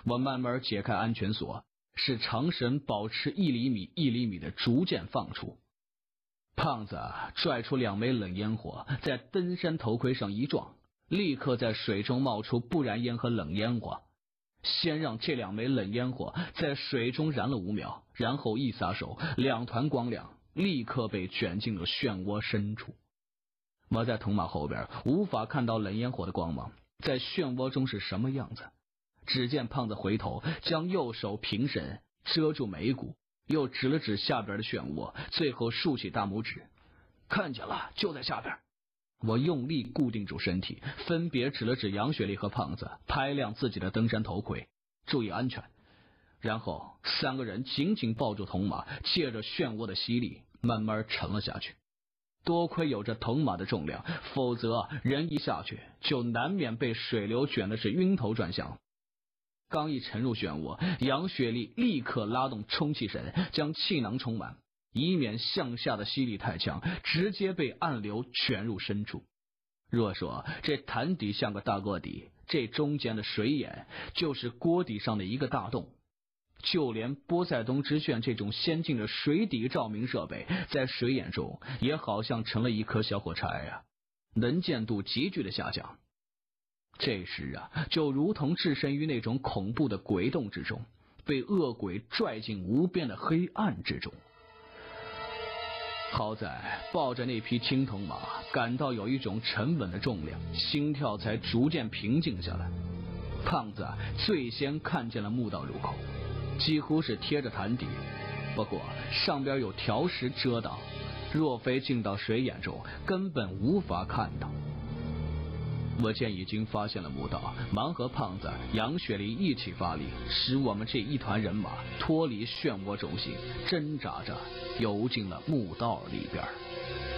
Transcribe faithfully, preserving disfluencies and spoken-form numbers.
我慢慢解开安全锁，使长绳保持一厘米一厘米的逐渐放出。胖子拽出两枚冷烟火，在登山头盔上一撞，立刻在水中冒出不燃烟和冷烟火。先让这两枚冷烟火在水中燃了五秒，然后一撒手，两团光亮立刻被卷进了漩涡深处。我在铜马后边无法看到冷烟火的光芒在漩涡中是什么样子，只见胖子回头将右手平伸遮住眉骨，又指了指下边的漩涡，最后竖起大拇指，看见了，就在下边。我用力固定住身体，分别指了指杨雪丽和胖子，拍亮自己的登山头盔，注意安全。然后三个人紧紧抱住铜马，借着漩涡的吸力慢慢沉了下去。多亏有着铜马的重量，否则人一下去就难免被水流卷的是晕头转向。刚一沉入漩涡，杨雪丽立刻拉动充气绳，将气囊充满，以免向下的吸力太强，直接被暗流卷入深处。若说这潭底像个大锅底，这中间的水眼就是锅底上的一个大洞。就连波塞冬之炫这种先进的水底照明设备，在水眼中也好像成了一颗小火柴啊，能见度急剧的下降。这时啊，就如同置身于那种恐怖的鬼洞之中，被恶鬼拽进无边的黑暗之中。好在抱着那匹青铜马，感到有一种沉稳的重量，心跳才逐渐平静下来。胖子最先看见了墓道入口，几乎是贴着潭底，不过上边有条石遮挡，若非进到水眼中，根本无法看到。我见已经发现了墓道，忙和胖子、杨雪梨一起发力，使我们这一团人马脱离漩涡中心，挣扎着游进了墓道里边。